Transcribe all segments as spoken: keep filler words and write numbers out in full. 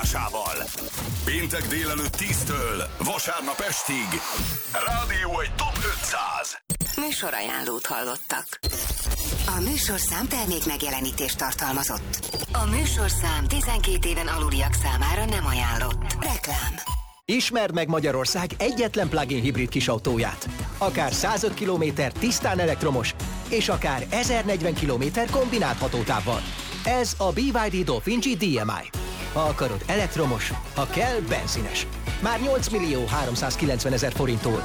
bemutásával. Péntek délelőtt tíztől vasárnap estig. Rádió egy Top ötszáz. Műsorajánlót hallottak. A műsorszám termék megjelenítést tartalmazott. A műsorszám tizenkét éven aluliak számára nem ajánlott. Reklám. Ismerd meg Magyarország egyetlen plug-in hibrid kisautóját. Akár százöt kilométer tisztán elektromos, és akár ezernegyven kilométer kombinált hatótávval. Ez a bé vé dé Dolphin G dé em i. Ha akarod elektromos, ha kell benzines. Már nyolc millió háromszázkilencvenezer forinttól.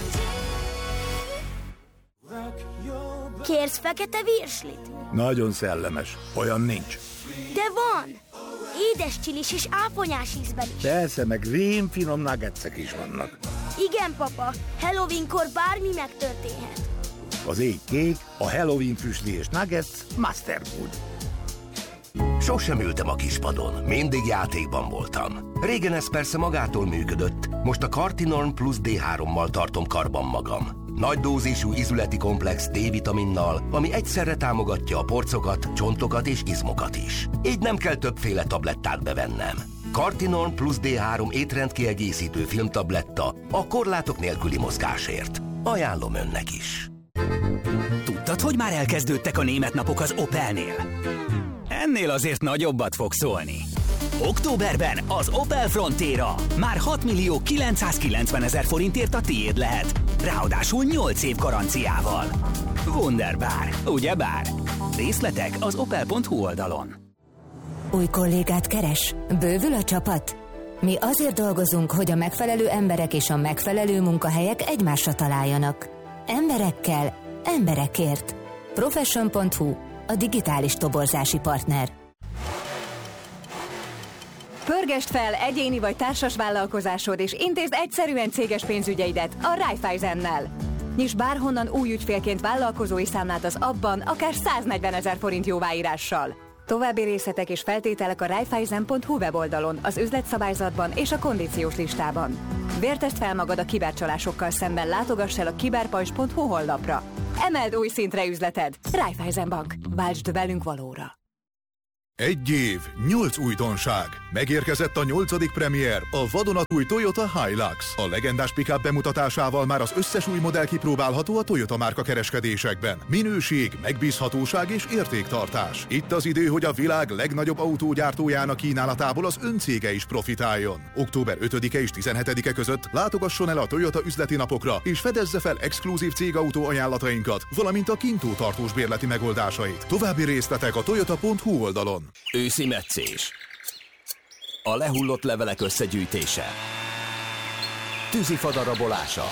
Kérsz fekete virslit? Nagyon szellemes. Olyan nincs. De van! Édes csilis és áponyás ízben is. Persze, meg rémfinom nuggetsek is vannak. Igen, papa. Halloweenkor bármi megtörténhet. Az ég kék, a Halloween füstli és nuggets Master Food. Sosem ültem a kispadon, mindig játékban voltam. Régen ez persze magától működött, most a Cartinorm Plus dé hárommal tartom karban magam. Nagy dózisú izületi komplex D-vitaminnal, ami egyszerre támogatja a porcokat, csontokat és izmokat is. Így nem kell többféle tablettát bevennem. Cartinorm Plus dé három étrendkiegészítő filmtabletta a korlátok nélküli mozgásért. Ajánlom önnek is. Tudtad, hogy már elkezdődtek a német napok az Opelnél? Ennél azért nagyobbat fog szólni. Októberben az Opel Frontera már hat millió kilencszázkilencvenezer forintért a tiéd lehet. Ráadásul nyolc év garanciával. Wunderbar, ugyebár? Részletek az opel pont hu oldalon. Új kollégát keres? Bővül a csapat? Mi azért dolgozunk, hogy a megfelelő emberek és a megfelelő munkahelyek egymásra találjanak. Emberekkel, emberekért. Profession pont hu, a digitális toborzási partner. Pörgesd fel egyéni vagy társas vállalkozásod, és intézd egyszerűen céges pénzügyeidet a Raiffeisennel. Nyisd bárhonnan új ügyfélként vállalkozói számlát az abban, akár száznegyvenezer forint jóváírással. További részletek és feltételek a raiffeisen pont hu weboldalon, az üzletszabályzatban és a kondíciós listában. Vértesd fel magad a kibercsalásokkal szemben, látogass el a kiberpajzs pont hu honlapra. Emeld új szintre üzleted. Raiffeisen Bank. Váltsd velünk valóra. Egy év, nyolc újdonság. Megérkezett a nyolcadik premier, a vadonatúj Toyota Hilux. A legendás pick-up bemutatásával már az összes új modell kipróbálható a Toyota márka kereskedésekben. Minőség, megbízhatóság és értéktartás. Itt az idő, hogy a világ legnagyobb autógyártójának kínálatából az öncége is profitáljon. október ötödike és tizenhetedike között látogasson el a Toyota üzleti napokra, és fedezze fel exkluzív cégautó ajánlatainkat, valamint a kintó tartós bérleti megoldásait. További részletek a toyota pont hu oldalon. Őszi metszés. A lehullott levelek összegyűjtése. Tűzifa darabolása.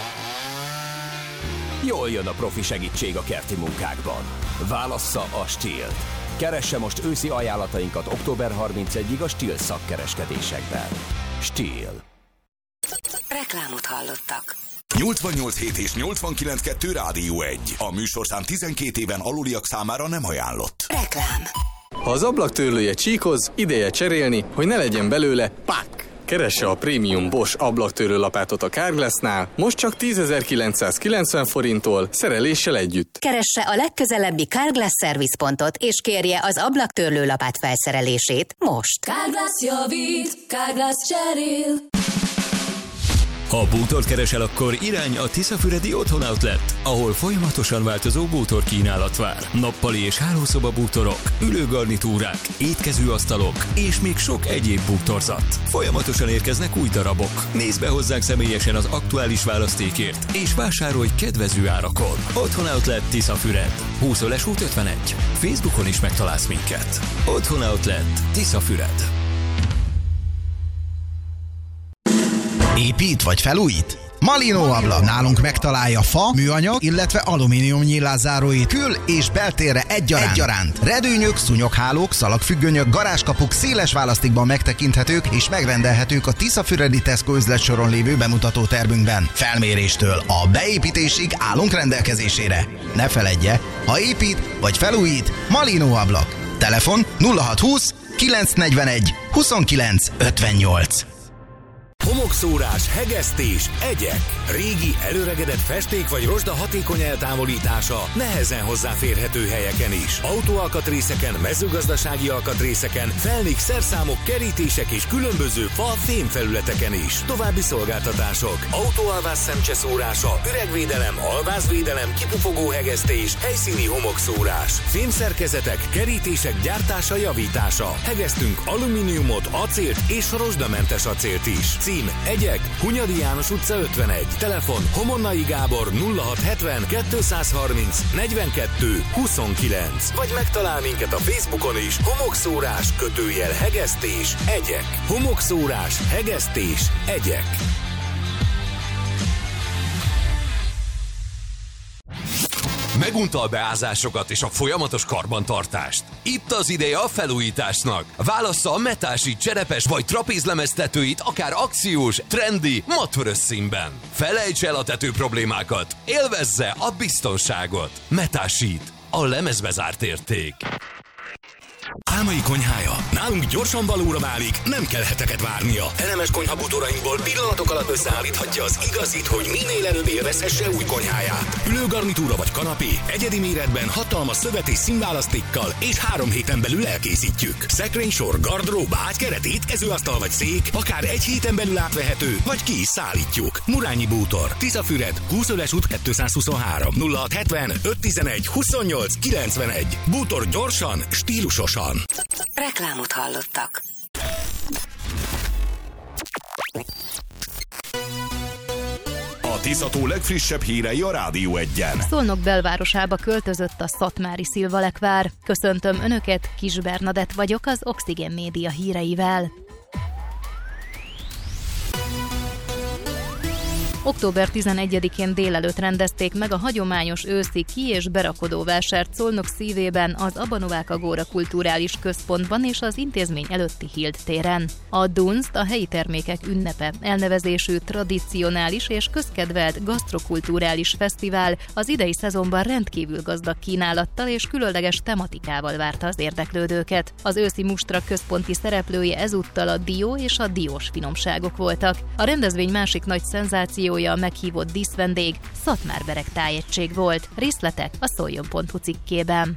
Jól jön a profi segítség a kerti munkákban. Válassza a Stihl-t. Keresse most őszi ajánlatainkat október harmincegyedikéig a Stihl szakkereskedésekben. Stihl. Reklámot hallottak. nyolcvannyolc hét és nyolcvankilenc kettő Rádió egy. A műsorszám tizenkét éven aluliak számára nem ajánlott. Reklám. Ha az ablaktörlője csíkoz, ideje cserélni, hogy ne legyen belőle pak! Keresse a prémium Bosch ablaktörlő lapátot a Carglassnál, most csak tízezer-kilencszázkilencven forinttól, szereléssel együtt. Keresse a legközelebbi Carglass szervizpontot, és kérje az ablaktörlő lapát felszerelését most. Carglass javít, Carglass cserél. Ha bútort keresel, akkor irány a Tiszafüredi Otthon Outlet, ahol folyamatosan változó bútor kínálat vár. Nappali és hálószoba bútorok, ülőgarnitúrák, étkezőasztalok és még sok egyéb bútorzat. Folyamatosan érkeznek új darabok. Nézd be hozzánk személyesen az aktuális választékért, és vásárolj kedvező árakon. Otthon Outlet Tiszafüred. húsz út ötvenegy. Facebookon is megtalálsz minket. Otthon Outlet Tiszafüred. Épít vagy felújít? Malinó Ablak. Nálunk megtalálja fa, műanyag, illetve alumínium nyílászáróit kül- és beltérre egyaránt. egyaránt. Redőnyök, szúnyoghálók, szalagfüggönyök, garázskapuk széles választékban megtekinthetők és megrendelhetők a Tiszafüredi Tesco üzletsoron lévő bemutató termünkben. Felméréstől a beépítésig állunk rendelkezésére. Ne feledje, ha épít vagy felújít, Malinó Ablak. Telefon nulla hat húsz kilencszáznegyvenegy huszonkilenc ötvennyolc. Homokszórás, hegesztés, egyek. Régi, előregedett festék vagy rozsda hatékony eltávolítása nehezen hozzáférhető helyeken is. Autóalkatrészeken, mezőgazdasági alkatrészeken, felnik, szerszámok, kerítések és különböző fa, fémfelületeken is. További szolgáltatások. Autóalvás szemcseszórása, üregvédelem, alvázvédelem, kipufogó hegesztés, helyszíni homokszórás. Fémszerkezetek, kerítések gyártása, javítása. Hegesztünk alumíniumot, acélt és rozsdamentes acélt is. Cím: Egyek, Hunyadi János utca ötvenegy. Telefon: Homonnai Gábor nulla hat hetven kétszázharminc negyvenkettő huszonkilenc. Vagy megtalál minket a Facebookon is. Homokszórás, kötőjel hegesztés, egyek. Homokszórás, hegesztés, egyek. Megunta a beázásokat és a folyamatos karbantartást? Itt az ideje a felújításnak. Válassza a metási, cserepes vagy trapézlemeztetőit akár akciós, trendi, matvörös színben. Felejts el a tető problémákat, élvezze a biztonságot. Metásít, a lemezbe zárt érték. Álmai konyhája nálunk gyorsan valóra válik, nem kell heteket várnia. Elemes konyhabútorainkból pillanatok alatt összeállíthatja az igazit, hogy minél előbb élvezhesse új konyháját. Ülőgarnitúra vagy kanapé egyedi méretben, hatalmas szövet és színválasztékkal, és három héten belül elkészítjük. Szekrénysor, gardrób, ágykeret, étkezőasztal vagy szék, akár egy héten belül átvehető, vagy ki is szállítjuk. Murányi Bútor, Tiszafüred, Kúszöles út kétszázhuszonhárom, nulla hat hetven öttizenegy huszonnyolc kilencvenegy. Bútor gyorsan, stílusosan. Reklámot hallottak. A Tiszató legfrissebb hírei a Rádió Egyen. Szolnok belvárosába költözött a szatmári szilvalekvár. Köszöntöm Önöket, Kis Bernadett vagyok az Oxigén Média híreivel. október tizenegyedikén délelőtt rendezték meg a hagyományos őszi ki- és berakodóvásárt Szolnok szívében, az Abanovák Agóra Kulturális Központban és az intézmény előtti Hild téren. A Dunst a helyi termékek ünnepe, elnevezésű tradicionális és közkedvelt gasztrokulturális fesztivál az idei szezonban rendkívül gazdag kínálattal és különleges tematikával várta az érdeklődőket. Az őszi mustra központi szereplője ezúttal a dió és a diós finomságok voltak. A rendezvény másik nagy szenzáció a meghívott díszvendég Szatmár-Bereg tájegység volt. Részletek a szoljon pont hu cikkében.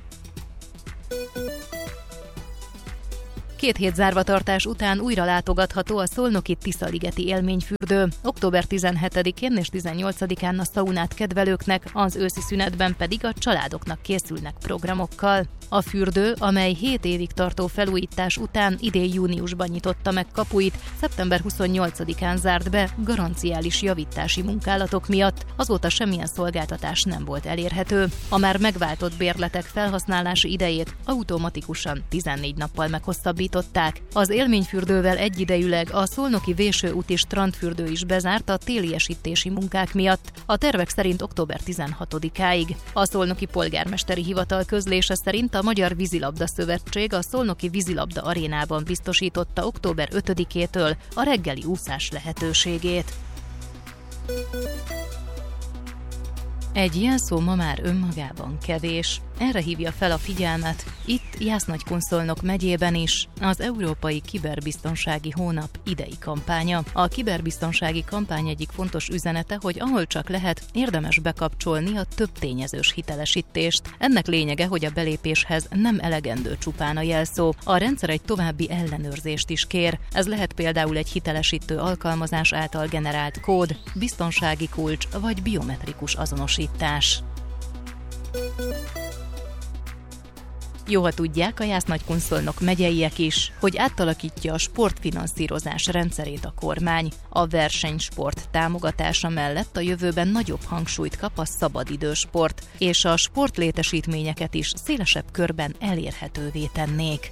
Két hét zárvatartás után újra látogatható a szolnoki Tiszaligeti élményfürdő. október tizenhetedikén és tizennyolcadikán a szaunát kedvelőknek, az őszi szünetben pedig a családoknak készülnek programokkal. A fürdő, amely hét évig tartó felújítás után idén júniusban nyitotta meg kapuit, szeptember huszonnyolcadikán zárt be garanciális javítási munkálatok miatt, azóta semmilyen szolgáltatás nem volt elérhető. A már megváltott bérletek felhasználási idejét automatikusan tizennégy nappal meghosszabbították. Az élményfürdővel egyidejűleg a szolnoki Vésőúti strandfürdő is bezárt a téliesítési munkák miatt, a tervek szerint október tizenhatodikáig. A szolnoki polgármesteri hivatal közlése szerint a Magyar Vízilabda Szövetség a szolnoki vízilabda arénában biztosította október ötödikétől a reggeli úszás lehetőségét. Egy jelszó ma már önmagában kevés. Erre hívja fel a figyelmet itt Jász-Nagykun-Szolnok megyében is az Európai Kiberbiztonsági Hónap idei kampánya. A kiberbiztonsági kampány egyik fontos üzenete, hogy ahol csak lehet, érdemes bekapcsolni a több tényezős hitelesítést. Ennek lényege, hogy a belépéshez nem elegendő csupán a jelszó. A rendszer egy további ellenőrzést is kér. Ez lehet például egy hitelesítő alkalmazás által generált kód, biztonsági kulcs vagy biometrikus azonosítás. Jó, ha tudják a Jász-Nagykun-Szolnok megyeiek is, hogy átalakítja a sportfinanszírozás rendszerét a kormány. A versenysport támogatása mellett a jövőben nagyobb hangsúlyt kap a szabadidősport, és a sportlétesítményeket is szélesebb körben elérhetővé tennék.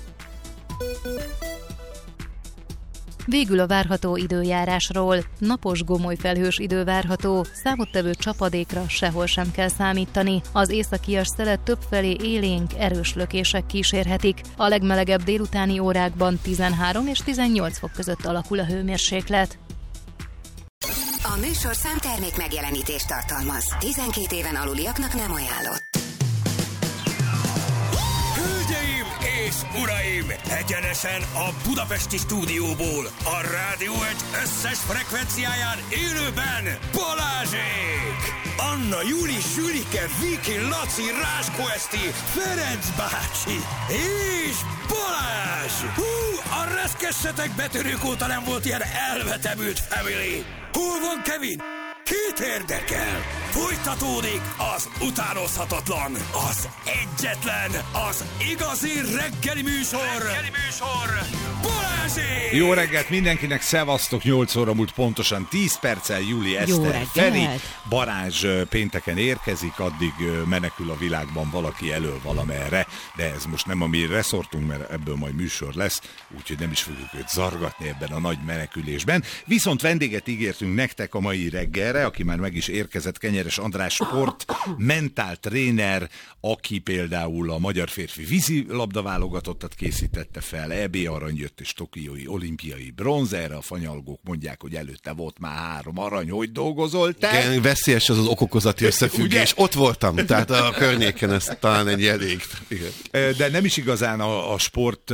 Végül a várható időjárásról. Napos, gomoly felhős idő várható, számottevő csapadékra sehol sem kell számítani. Az északias szelet többfelé élénk, erős lökések kísérhetik. A legmelegebb délutáni órákban tizenhárom és tizennyolc fok között alakul a hőmérséklet. A műsorszám termék megjelenítést tartalmaz. tizenkét éven aluliaknak nem ajánlott. Hölgyeim és és uraim, egyenesen a budapesti stúdióból, a Rádió egy összes frekvenciáján élőben Balázsék! Anna, Juli, Sülike, Viki, Laci, Ráskó Eszti, Ferenc bácsi és Balázs! Hú, a reszkessetek betörők óta nem volt ilyen elvetemült family! Hol van Kevin? Kit érdekel? Folytatódik az utánozhatatlan, az egyetlen, az igazi reggeli műsor! Reggeli műsor! Balázsék! Jó reggelt mindenkinek, szevasztok, nyolc óra múlt pontosan tíz perccel, Júli Eszter, Feri, Balázs pénteken érkezik, addig menekül a világban valaki elől valamerre, de ez most nem a mi reszortunk, mert ebből majd műsor lesz, úgyhogy nem is fogjuk őt zargatni ebben a nagy menekülésben. Viszont vendéget ígértünk nektek a mai reggelre, aki már meg is érkezett, Kenyeres András sport, mentál tréner, aki például a magyar férfi vízilabda válogatottat készítette fel, é bé arany jött és tokiói olimpiai bronz, erre a fanyalgók mondják, hogy előtte volt már három arany, hogy dolgozol te? Igen, veszélyes az az okokozati összefüggés. Ott voltam, tehát a környéken ez talán egy elég. Igen. De nem is igazán a, a sport...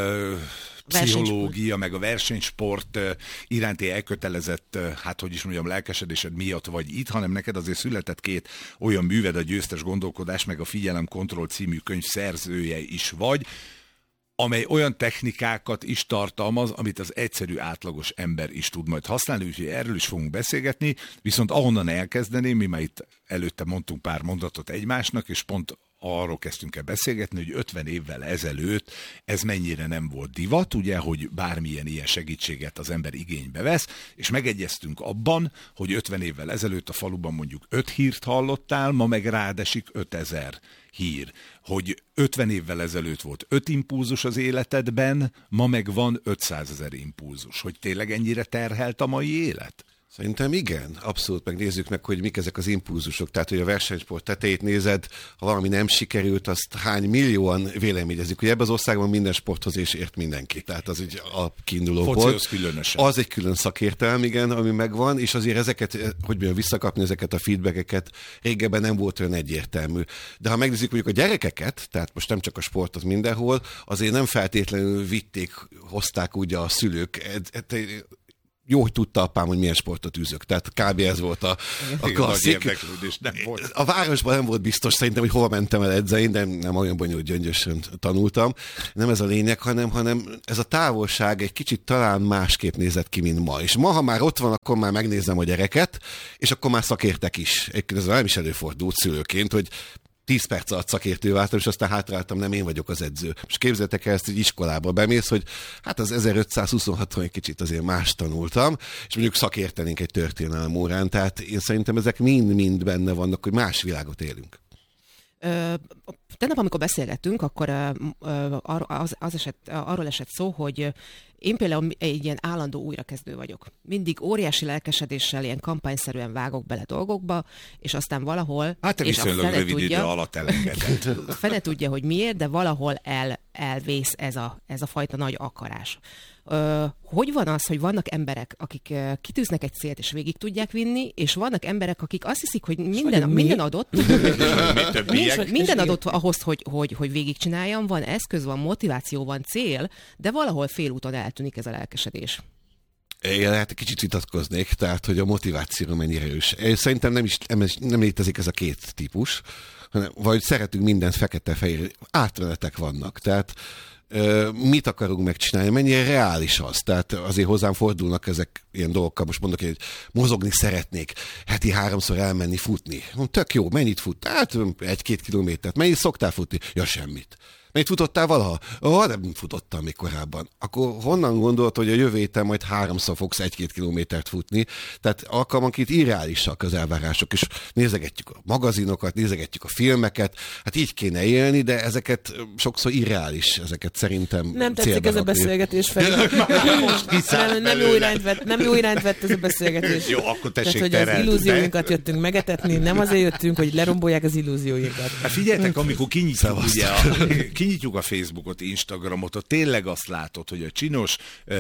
pszichológia, meg a versenysport iránti elkötelezett, hát hogy is mondjam, lelkesedésed miatt vagy itt, hanem neked azért született két olyan műved, a Győztes gondolkodás, meg a Figyelemkontroll című könyv szerzője is vagy, amely olyan technikákat is tartalmaz, amit az egyszerű átlagos ember is tud majd használni, úgyhogy erről is fogunk beszélgetni, viszont ahonnan elkezdeném, mi már itt előtte mondtunk pár mondatot egymásnak, és pont arról kezdtünk el beszélgetni, hogy ötven évvel ezelőtt ez mennyire nem volt divat, ugye, hogy bármilyen ilyen segítséget az ember igénybe vesz, és megegyeztünk abban, hogy ötven évvel ezelőtt a faluban mondjuk öt hírt hallottál, ma meg rádesik ötezer hír. Hogy ötven évvel ezelőtt volt öt impulzus az életedben, ma meg van ötszázezer impulzus. Hogy tényleg ennyire terhelt a mai élet? Szerintem igen, abszolút, megnézzük meg, hogy mik ezek az impulzusok. Tehát, hogy a versenysport tetejét nézed, ha valami nem sikerült, azt hány millióan véleményezik. Hogy ebben az országban minden sporthoz is ért mindenki. Tehát az egy alapkiinduló volt. Különösen. Az egy külön szakértelem, igen, ami megvan, és azért ezeket, hogy mondjam, visszakapni ezeket a feedbackeket, régebben nem volt olyan egyértelmű. De ha megnézzük mondjuk a gyerekeket, tehát most nem csak a sportot mindenhol, azért nem feltétlenül vitték, hozták ugye a szülők. Jó, hogy tudta apám, hogy milyen sportot űzök. Tehát kb. Ez volt a, a klasszik. Nem volt. A városban nem volt biztos szerintem, hogy hova mentem el edzeni, de nem olyan bonyolult, gyöngyösen tanultam. Nem ez a lényeg, hanem, hanem ez a távolság egy kicsit talán másképp nézett ki, mint ma. És ma, ha már ott van, akkor már megnézem a gyereket, és akkor már szakértek is. Egyébként ez nem is előfordult szülőként, hogy tíz perc alatt szakértő váltam, és aztán hátráltam, nem én vagyok az edző. És képzeljétek el ezt, hogy iskolába bemész, hogy hát az ezerötszázhuszonhaton egy kicsit azért más tanultam, és mondjuk szakértenénk egy történelem órán, tehát én szerintem ezek mind-mind benne vannak, hogy más világot élünk. Ö, tegnap, amikor beszélgettünk, akkor ö, ö, az, az esett, arról esett szó, hogy én például egy ilyen állandó újrakezdő vagyok. Mindig óriási lelkesedéssel, ilyen kampányszerűen vágok bele dolgokba, és aztán valahol... Hát te viszonylag rövid idő alatt elengedett. Fene tudja, hogy miért, de valahol el, elvész ez a, ez a fajta nagy akarás. Ö, hogy van az, hogy vannak emberek, akik uh, kitűznek egy célt és végig tudják vinni, és vannak emberek, akik azt hiszik, hogy minden, minden adott, nincs, minden adott ahhoz, hogy, hogy, hogy végigcsináljam, van eszköz, van motiváció, van cél, de valahol félúton eltűnik ez a lelkesedés. Én hát egy kicsit vitatkoznék, tehát, hogy a motiváció mennyire erős. Szerintem nem is nem létezik ez a két típus, hanem vagy szeretünk mindent fekete-fehér, átmenetek vannak, tehát mit akarunk megcsinálni, mennyire reális az. Tehát azért hozzám fordulnak ezek ilyen dolgokkal, most mondok, hogy mozogni szeretnék, heti háromszor elmenni futni. Tök jó, mennyit fut? Hát egy-két kilométert. Mennyit szoktál futni? Ja, semmit. Mennyit futottál valaha? Oh, nem futottam még korábban. Akkor honnan gondolt, hogy a jövő héten majd háromszor fogsz egy-két kilométert futni? Tehát alkalmanként irreálisak az elvárások, és nézegetjük a magazinokat, nézegetjük a filmeket, hát így kéne élni, de ezeket sokszor irreális, ezeket szerintem nem tetszik ez a beszélgetés fel. nem, nem, jó irányt vett, nem jó irányt vett ez a beszélgetés. Jó, akkor tessék Tehát, hogy az illúzióinkat jöttünk megetetni, nem azért jöttünk, hogy lerombolják az illúzióinkat. Hát figyeljetek, amikor kinyitjuk ugye a kinyitjuk a Facebookot, Instagramot, ott tényleg azt látod, hogy a csinos,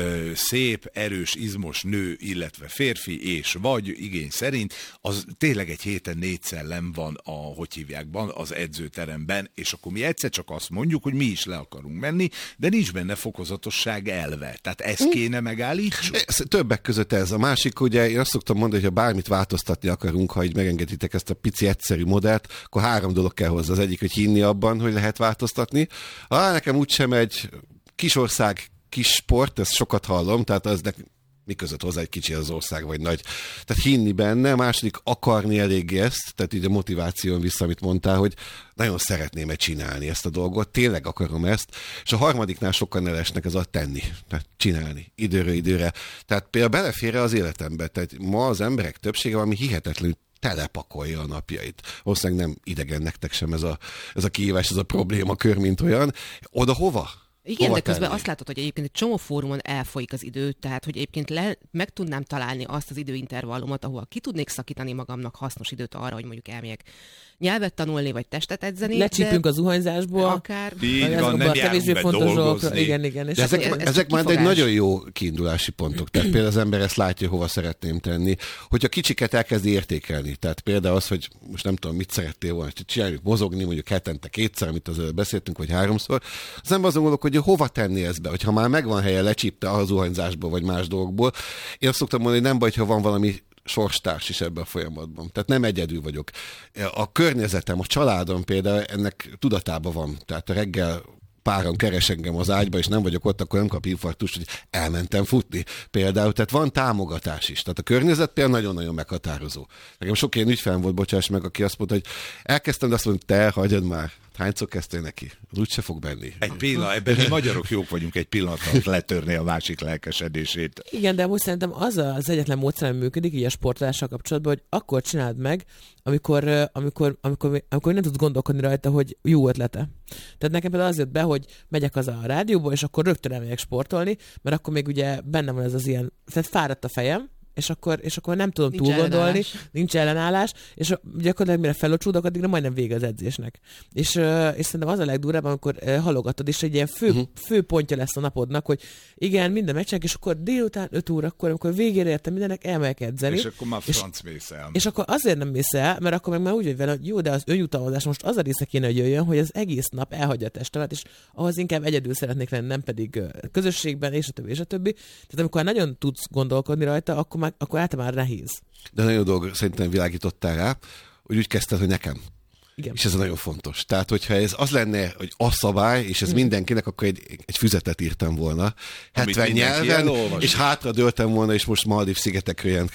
szép, erős, izmos nő, illetve férfi és vagy igény szerint, az tényleg egy héten négyszer len van a, hogy hívjákban, az edzőteremben, és akkor mi egyszer csak azt mondjuk, hogy mi is le akarunk menni, de nincs benne fokozatosság elve. Tehát ezt kéne megállítsuk? Ez, többek között ez. A másik, ugye én azt szoktam mondani, hogy ha bármit változtatni akarunk, ha így megengeditek ezt a pici egyszerű modellt, akkor három dolog kell hozzá. Az egyik, hogy hinni abban, hogy lehet változtatni. Ah, nekem úgysem egy kisország, kis sport, ezt sokat hallom, tehát az nek, mi között hozzá egy kicsi az ország, vagy nagy. Tehát hinni benne, a második akarni eléggé ezt, tehát így a motiváción vissza, amit mondtál, hogy nagyon szeretném-e csinálni ezt a dolgot, tényleg akarom ezt, és a harmadiknál sokkal ne lesnek ez a tenni, tehát csinálni, időről időre. Tehát például belefér az életembe, tehát ma az emberek többsége valami hihetetlenül telepakolja a napjait. Valószínűleg nem idegen nektek sem ez a, ez a kihívás, ez a problémakör, mint olyan. Oda hova? Igen, hova de közben tenni? azt látod, hogy egyébként egy csomó fórumon elfolyik az idő, tehát hogy egyébként le, meg tudnám találni azt az időintervallumot, ahol ki tudnék szakítani magamnak hasznos időt arra, hogy mondjuk elmegyek nyelvet tanulni, vagy testet edzeni. Lecsípünk az zuhanyzásból. Akár. Így van, nem járunk be dolgozni. Igen, igen. És de ezek, ez, ez ezek már egy kifogás. nagyon jó kiindulási pontok. Tehát például az ember ezt látja, hova szeretném tenni. Hogyha kicsiket elkezdi értékelni, tehát például az, hogy most nem tudom, mit szerettél volna, hogy csináljuk mozogni, mondjuk hetente kétszer, amit az előbb beszéltünk, vagy háromszor, az ember azon gondolok, hogy hova tenni ezt be, hogyha már megvan helye, lecsípte a zuhanyzásból, vagy más dolgokból. Én azt szoktam mondani, hogy nem baj, ha van valami sorstárs is ebben a folyamatban. Tehát nem egyedül vagyok. A környezetem, a családom például ennek tudatában van. Tehát a reggel páran keres engem az ágyba, és nem vagyok ott, akkor nem kap infarktust, hogy elmentem futni. Például, tehát van támogatás is. Tehát a környezet például nagyon-nagyon meghatározó. Nekem sok ilyen ügyfelem volt, bocsáss meg, aki azt mondta, hogy elkezdtem, de azt mondta, te hagyjad már. Hányszor kezdtél neki? Az úgyse fog benni. Egy pillanat, ebben mi magyarok jók vagyunk egy pillanat letörni a másik lelkesedését. Igen, de most szerintem az az egyetlen módszer, ami működik így a sportolással kapcsolatban, hogy akkor csináld meg, amikor, amikor, amikor, amikor nem tudsz gondolkodni rajta, hogy jó ötlete. Tehát nekem például az jött be, hogy megyek az a rádióba, és akkor rögtön elmegyek sportolni, mert akkor még ugye bennem van ez az ilyen, tehát fáradt a fejem, és akkor, és akkor nem tudom Nincs túl gondolni, ellenállás. nincs ellenállás, és gyakorlatilag mire felocsúdok, addigra majdnem vége az edzésnek. És, és szerintem az a legdurább, amikor halogatod, és egy ilyen fő, uh-huh. fő pontja lesz a napodnak, hogy igen, minden meccsenek, és akkor délután öt órakor, amikor végére értem mindennek, elmegyek edzeni. És akkor már franc mész el. És akkor azért nem mész el, mert akkor meg már úgy vagy vele, hogy jó, de az önjutalmazás most az a része kéne, hogy jöjjön, hogy az egész nap elhagyja a testemet, és ahhoz inkább egyedül szeretnék lenni, nem pedig közösségben, és a többi, és a többi. Tehát amikor nagyon tudsz gondolkodni rajta, akkor, már, akkor általában nehéz. De nagyon dolog szerintem világítottál rá, hogy úgy kezdted, hogy nekem. Igen. És ez nagyon fontos. Tehát, hogyha ez az lenne, hogy a szabály, és ez hmm. mindenkinek, akkor egy, egy füzetet írtam volna. hetven nyelven, és hátra dőltem volna, és most Maldív szigetekről jelent